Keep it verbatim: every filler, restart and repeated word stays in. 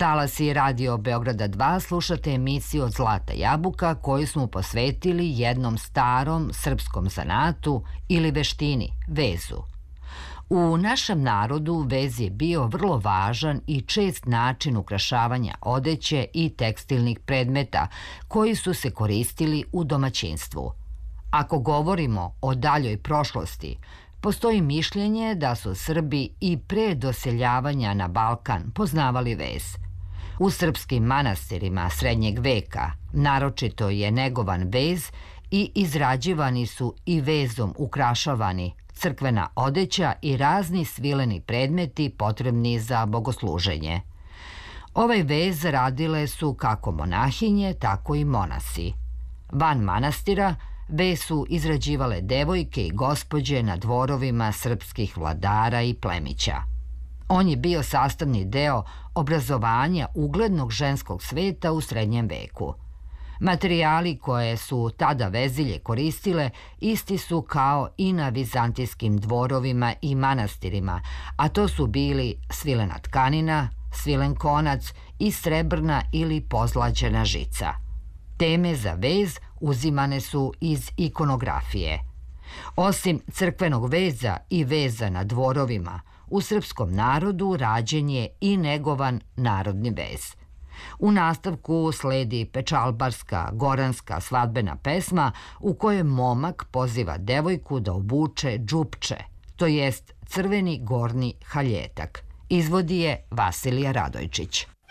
talasi Radio Beograda dva slušate emisiju Od zlata jabuka koju smo posvetili jednom starom srpskom zanatu ili veštini, vezu. U našem narodu vez je bio vrlo važan i čest način ukrašavanja odeće i tekstilnih predmeta koji su se koristili u domaćinstvu. Ako govorimo o daljoj prošlosti, postoji mišljenje da su Srbi i pre doseljavanja na Balkan poznavali vez. U srpskim manastirima srednjeg veka naročito je negovan vez i izrađivani su i vezom ukrašavani crkvena odeća i razni svileni predmeti potrebni za bogosluženje. Ovaj vez radile su kako monahinje, tako i monasi. Van manastira vez su izrađivale devojke i gospođe na dvorovima srpskih vladara i plemića. On je bio sastavni deo obrazovanja uglednog ženskog sveta u srednjem veku. Materijali koje su tada vezilje koristile isti su kao i na vizantijskim dvorovima i manastirima, a to su bili svilena tkanina, svilen konac i srebrna ili pozlaćena žica. Teme za vez uzimane su iz ikonografije. Osim crkvenog veza i veza na dvorovima, u srpskom narodu rađen je i negovan narodni vez. U nastavku sledi pečalbarska, goranska svadbena pesma u kojoj momak poziva devojku da obuče džupče, to jest crveni gornji haljetak. Izvodi je Vasilija Radojčić.